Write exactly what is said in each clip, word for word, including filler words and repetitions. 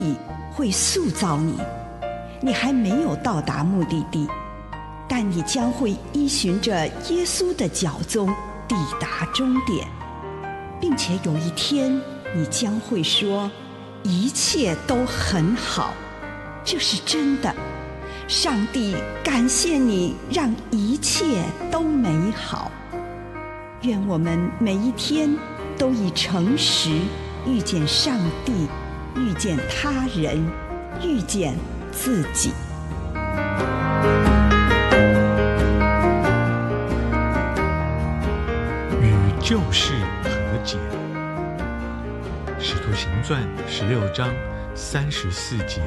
会塑造你。你还没有到达目的地，但你将会依循着耶稣的脚踪抵达终点，并且有一天你将会说，一切都很好。这是真的。上帝感谢你，让一切都美好。愿我们每一天都以诚实遇见上帝，遇见他人，遇见自己。 与旧事和解。使徒行传十六章三十四节。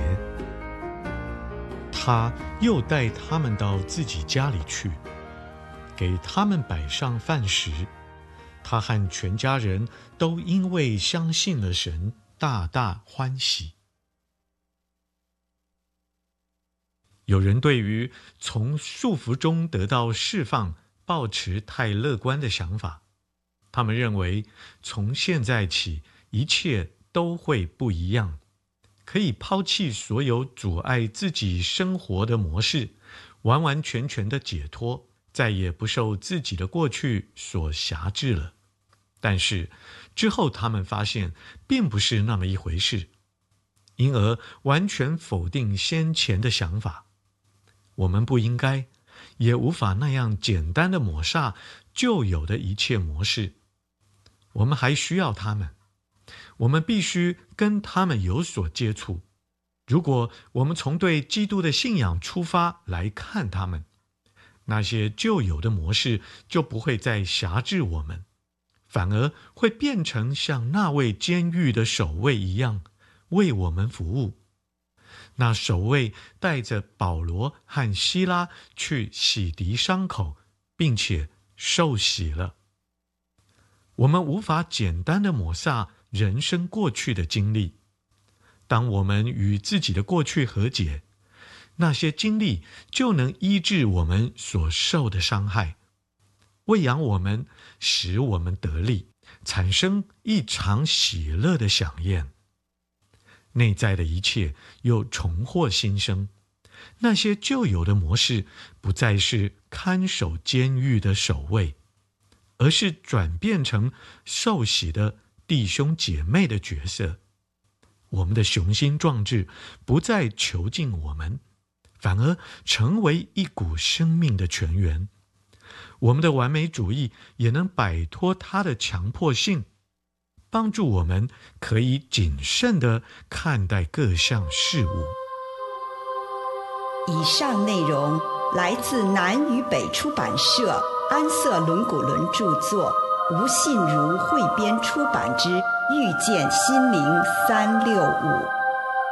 他又带他们到自己家里去，给他们摆上饭食。他和全家人都因为相信了神，大大欢喜。有人对于从束缚中得到释放抱持太乐观的想法，他们认为从现在起一切都会不一样，可以抛弃所有阻碍自己生活的模式，完完全全的解脱，再也不受自己的过去所辖制了。但是之后他们发现并不是那么一回事，因而完全否定先前的想法。我们不应该，也无法那样简单的抹煞旧有的一切模式。我们还需要他们，我们必须跟他们有所接触。如果我们从对基督的信仰出发来看他们，那些旧有的模式就不会再辖制我们，反而会变成像那位监狱的守卫一样为我们服务。那守卫带着保罗和希拉去洗涤伤口，并且受洗了。我们无法简单的抹煞人生过去的经历。当我们与自己的过去和解，那些经历就能医治我们所受的伤害，喂养我们，使我们得力，产生一场喜乐的飨宴。内在的一切又重获新生，那些旧有的模式不再是看守监狱的守卫，而是转变成受洗的弟兄姐妹的角色。我们的雄心壮志不再囚禁我们，反而成为一股生命的泉源。我们的完美主义也能摆脱它的强迫性，帮助我们可以谨慎地看待各项事物。 以上内容来自南与北出版社安瑟伦古伦著作，吴信如汇编出版之《遇见心灵三六五》。